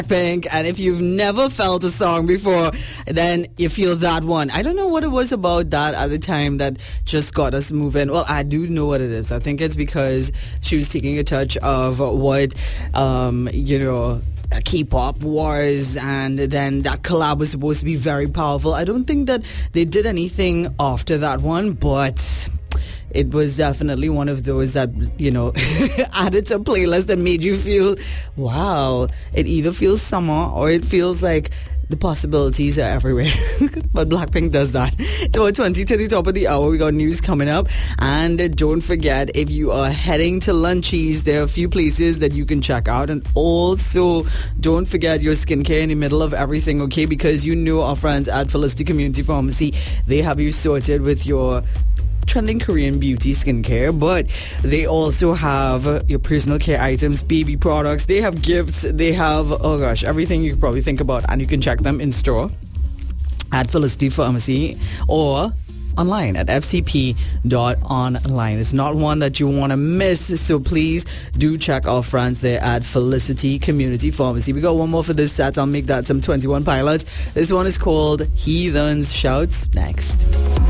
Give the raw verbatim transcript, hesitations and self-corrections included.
Pink, and if you've never felt a song before, then you feel that one. I don't know what it was about that at the time that just got us moving. Well, I do know what it is. I think it's because she was taking a touch of what, um, you know, K-pop was, and then that collab was supposed to be very powerful. I don't think that they did anything after that one, but it was definitely one of those that, you know, added to a playlist that made you feel, wow, it either feels summer or it feels like the possibilities are everywhere. But Blackpink does that. So twenty to the top of the hour, we got news coming up. And don't forget, if you are heading to Lunchies, there are a few places that you can check out. And also, don't forget your skincare in the middle of everything, okay? Because you know our friends at Felicity Community Pharmacy, they have you sorted with your trending Korean beauty skincare, but they also have your personal care items, baby products, they have gifts, they have, oh gosh, everything you could probably think about, and you can check them in store at Felicity Pharmacy or online at f c p dot online. It's not one that you want to miss, so please do check our friends there at Felicity Community Pharmacy. We got one more for this set. I'll make that some twenty-one Pilots. This one is called Heathens Shouts. Next.